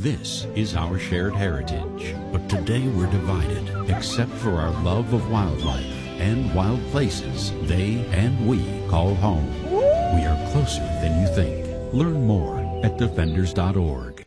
This is our shared heritage, but today we're divided, except for our love of wildlife and wild places they and we call home. We are closer than you think. Learn more at defenders.org.